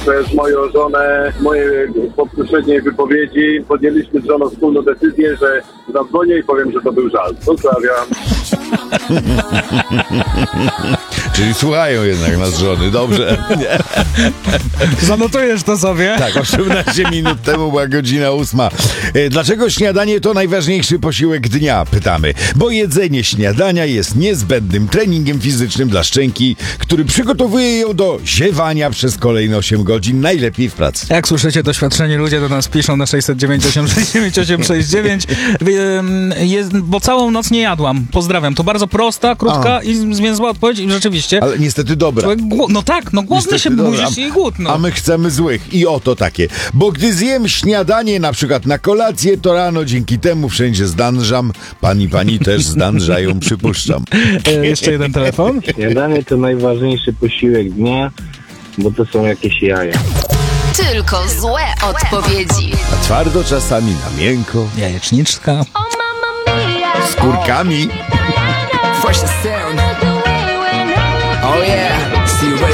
Przez moją żonę, mojej poprzedniej wypowiedzi podjęliśmy z żoną wspólną decyzję, że zadzwonię i powiem, że to był żart. Pozdrawiam. Czyli słuchają jednak nas żony, dobrze. Zanotujesz to sobie? Tak, 18 minut temu była godzina 8. Dlaczego śniadanie to najważniejszy posiłek dnia? Pytamy. Bo jedzenie śniadania jest niezbędnym treningiem fizycznym dla szczęki, który przygotowuje ją do ziewania przez kolejne 8 godzin, najlepiej w pracy. Jak słyszycie, doświadczeni ludzie do nas piszą na 609 869 bo całą noc nie jadłam. Pozdrawiam. To bardzo prosta, krótka i zwięzła odpowiedź i rzeczywiście... Ale niestety dobra. No tak, no głodny się budzisz i głód, A my chcemy złych. I oto takie. Bo gdy zjem śniadanie na przykład na kolację, to rano dzięki temu wszędzie zdążam. Pani też zdążają, przypuszczam. Jeszcze jeden telefon. Śniadanie to najważniejszy posiłek dnia, bo to są jakieś jaja. Tylko złe odpowiedzi. Na twardo czasami, na miękko. Jajeczniczka. Z kurkami. Fresh sound.